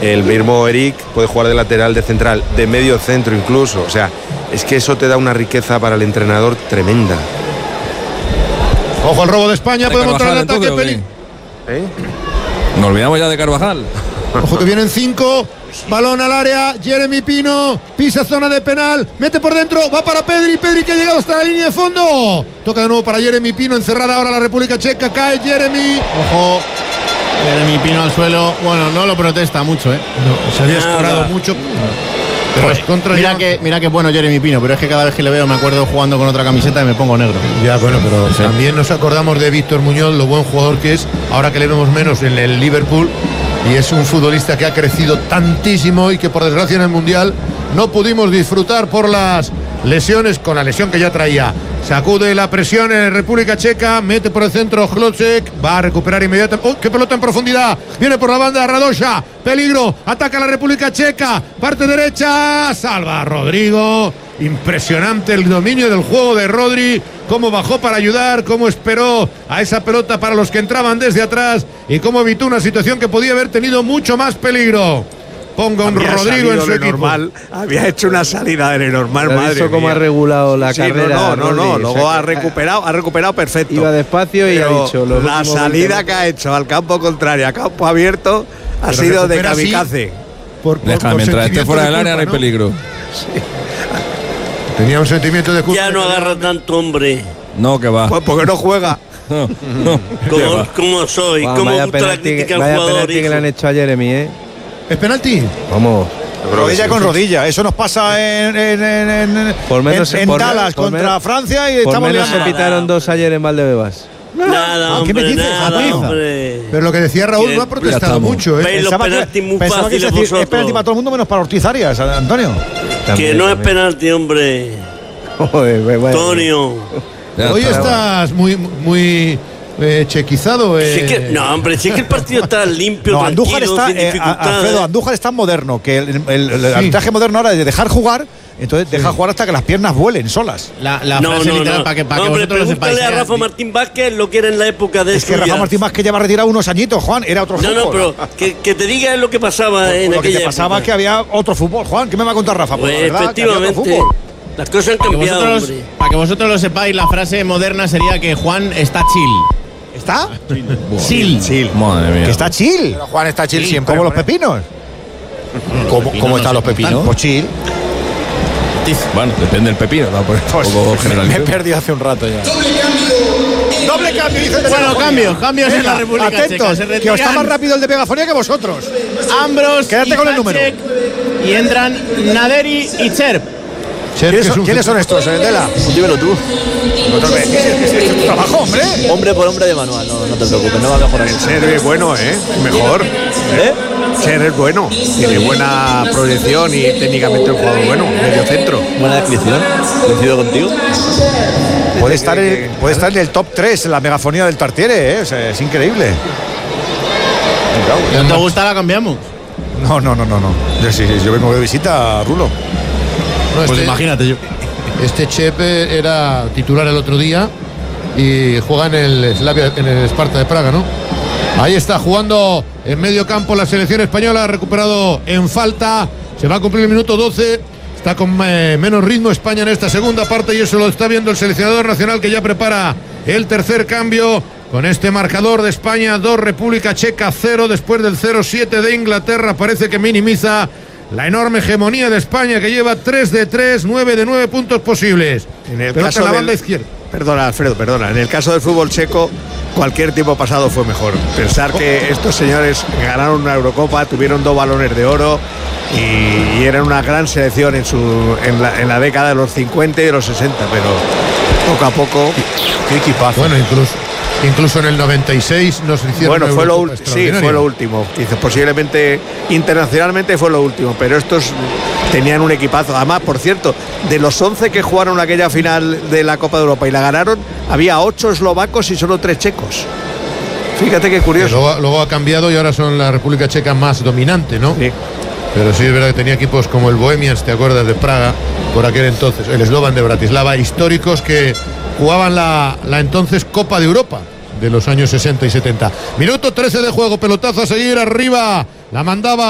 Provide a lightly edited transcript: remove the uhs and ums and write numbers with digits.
el mismo Eric puede jugar de lateral, de central, de medio centro incluso. O sea, es que eso te da una riqueza para el entrenador tremenda. Ojo al robo de España, puede montar el ataque. Nos olvidamos ya de Carvajal. Ojo que vienen 5. Balón al área, Jeremy Pino, pisa zona de penal, mete por dentro, va para Pedri que ha llegado hasta la línea de fondo. Toca de nuevo para Jeremy Pino, encerrada ahora la República Checa, cae Jeremy. Ojo, Jeremy Pino al suelo. Bueno, no lo protesta mucho, No, se había escorado mucho. Pero mira que bueno Jeremy Pino, pero es que cada vez que le veo me acuerdo jugando con otra camiseta y me pongo negro. Ya, bueno, pero sí. También nos acordamos de Víctor Muñoz, lo buen jugador que es, ahora que le vemos menos en el Liverpool. Y es un futbolista que ha crecido tantísimo y que por desgracia en el Mundial no pudimos disfrutar por las lesiones, con la lesión que ya traía. Sacude la presión en República Checa, mete por el centro Hlocek, va a recuperar inmediatamente. ¡Oh, qué pelota en profundidad! Viene por la banda Radosha, peligro, ataca la República Checa, parte derecha, salva a Rodrigo. Impresionante el dominio del juego de Rodri, cómo bajó para ayudar, cómo esperó a esa pelota para los que entraban desde atrás y cómo evitó una situación que podía haber tenido mucho más peligro. Ponga un Rodrigo en su equipo. Normal, había hecho una salida de normal, madre mía. Cómo ha regulado la carrera. No, luego ha recuperado perfecto. Iba despacio y ha dicho. La salida que ha hecho al campo contrario, a campo abierto, ha sido de kamikaze. Mientras esté fuera del área no hay peligro. Sí. Tenía un sentimiento de culpa. Ya no agarra tanto, hombre. No, que va. Pues porque no juega. No. ¿Cómo soy? ¿Cómo gusta la crítica al jugador? Penalti que le han hecho a Jeremy, ¿Es penalti? Vamos. Rodilla con rodilla. Eso nos pasa en Dallas contra Francia y por estamos menos se pitaron 2 ayer en Valdebebas. Nada, hombre, ¿qué me dices? hombre. Pero lo que decía Raúl no ha protestado mucho, ¿eh? Veis los penaltis muy fáciles que es penalti para todo el mundo menos para Ortiz Arias, Antonio. Que no es penalti, hombre. Antonio. Hoy estás muy chequizado. No, hombre, si es que el partido está limpio, no, tranquilo, Andújar está, sin dificultades. Alfredo, Andújar es tan moderno que el arbitraje moderno ahora es de dejar jugar. Entonces deja jugar hasta que las piernas vuelen solas. La frase literal para que vosotros lo sepáis. Pregúntale a Rafa Martín Vázquez lo que era en la época de Es que Rafa Martín Vázquez lleva retirado unos añitos, Juan, era otro fútbol. No, pero que te diga lo que pasaba en aquella época. Lo que pasaba es que había otro fútbol, Juan. ¿Qué me va a contar Rafa? Pues efectivamente, las cosas han cambiado, para que vosotros lo sepáis, la frase moderna sería que Juan está chill. ¿Está? Chill. Madre mía. Que está chill. Pero Juan está chill siempre. Como los pepinos. ¿Cómo están los pepinos? Pues chill. Bueno, depende del pepino, ¿no? Por poco me he perdido hace un rato ya. Doble cambio, dice el Bueno, cambios en la República Checa. Que os está más rápido el de Megafonía que vosotros. Ambros, quédate con el número. Y entran Naderi y Cherp. ¿Quiénes son estos, Dela? Dímelo tú. ¿Es tu trabajo, hombre? Hombre por hombre de manual, no te preocupes, no va a mejorar. Ser es bueno, mejor. Ser es bueno, tiene buena proyección y técnicamente un jugador bueno, medio centro. Buena descripción, coincido contigo. Puede estar en el top 3 en la Megafonía del Tartiere, o sea, es increíble. ¿No te gusta la cambiamos? No. Yo vengo de visita a Rulo. No, pues imagínate yo. Este Chep era titular el otro día y juega en el Sparta de Praga, ¿no? Ahí está jugando en medio campo la selección española, ha recuperado en falta, se va a cumplir el minuto 12, está con menos ritmo España en esta segunda parte y eso lo está viendo el seleccionador nacional que ya prepara el tercer cambio con este marcador de España 2, República Checa 0, después del 0-7 de Inglaterra parece que minimiza la enorme hegemonía de España que lleva 3 de 3, 9 de 9 puntos posibles. En el caso de la banda izquierda. Perdona, Alfredo, en el caso del fútbol checo, cualquier tiempo pasado fue mejor. Pensar que estos señores ganaron una Eurocopa, tuvieron 2 balones de oro y eran una gran selección en la década de los 50 y de los 60, pero poco a poco. Qué equipazo. Bueno, incluso en el 96 nos hicieron. Bueno, fue lo último. Quizás posiblemente internacionalmente fue lo último, pero estos tenían un equipazo. Además, por cierto, de los 11 que jugaron aquella final de la Copa de Europa y la ganaron, había 8 eslovacos y solo 3 checos. Fíjate qué curioso. Luego ha cambiado y ahora son la República Checa más dominante, ¿no? Sí. Pero sí es verdad que tenía equipos como el Bohemians, ¿te acuerdas? De Praga, por aquel entonces, el Slovan de Bratislava, históricos que jugaban la entonces Copa de Europa de los años 60 y 70. Minuto 13 de juego, pelotazo a seguir arriba, la mandaba